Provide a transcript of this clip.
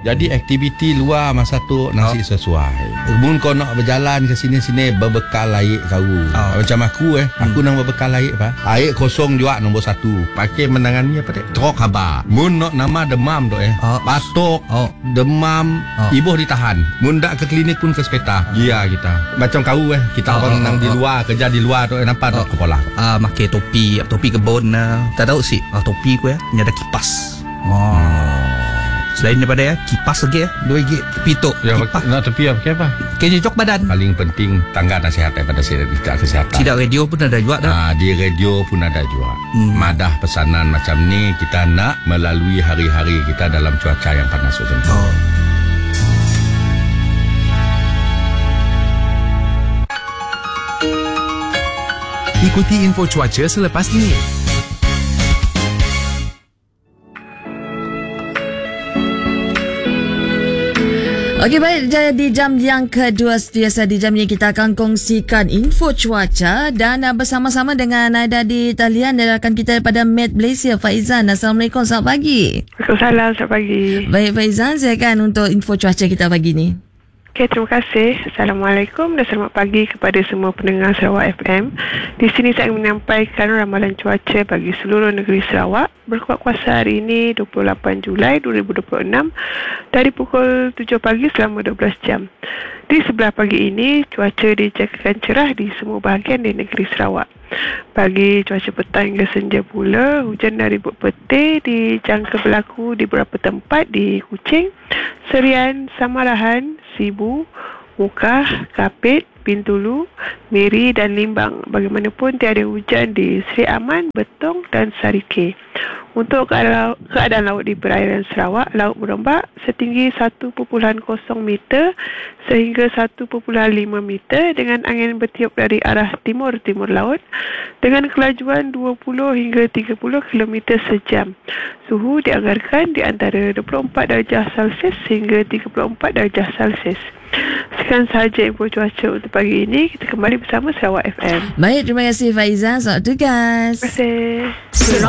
Jadi aktiviti luar masa tu nasi sesuai. Mun kau nak berjalan ke sini-sini berbekal air kau. Macam aku aku nang berbekal air air kosong juga nombor 1. Pakai menangani apa trok khabar. Mun nak nama demam tu batuk, demam, ibuh ditahan. Mun dak ke klinik pun ke hospital. Ya kita. Macam kau kita orang nang di luar kerja di luar tu nampak tak kepala. Pakai topi kebun. Tak tahu sih topi ku ni ada kipas. Selain daripada kipas lagi RM2 pitok kipas. Nak tepi apa? Kejok badan. Paling penting tangga nasihat daripada tidak kesihatan. Tidak radio pun ada juga dah. Di radio pun ada juga. Madah pesanan macam ni kita nak melalui hari-hari kita dalam cuaca yang panas macam tu. Ikuti info cuaca selepas ini. Okey, baik, jadi jam yang kedua setiasa di jam ini kita akan kongsikan info cuaca dan bersama-sama dengan ada di talian dan rakan kita daripada Met Malaysia, Faizan. Assalamualaikum, selamat pagi. Waalaikumsalam, selamat pagi. Baik Faizan, silakan untuk info cuaca kita pagi ni. Okey, terima kasih. Assalamualaikum dan selamat pagi kepada semua pendengar Sarawak FM. Di sini saya ingin menyampaikan ramalan cuaca bagi seluruh negeri Sarawak berkuat kuasa hari ini 28 Julai 2026 dari pukul 7 pagi selama 12 jam. Di sebelah pagi ini, cuaca dijangkakan cerah di semua bahagian di negeri Sarawak. Bagi cuaca petang hingga senja pula, hujan dari ribut petir dijangka berlaku di beberapa tempat di Kuching, Serian, Samarahan, Sibu, Mukah, Kapit, Bintulu, Miri dan Limbang. Bagaimanapun tiada hujan di Seri Aman, Betong dan Sarike. Untuk keadaan laut di perairan Sarawak, laut merombak setinggi 1.0 meter sehingga 1.5 meter dengan angin bertiup dari arah timur-timur laut dengan kelajuan 20 hingga 30 km sejam. Suhu dianggarkan di antara 24 darjah Celsius hingga 34 darjah Celsius. Sekian sahaja info cuaca untuk pagi ini. Kita kembali bersama Sarawak FM. Baik, terima kasih Faizan. Selamat tugas. Terima kasih.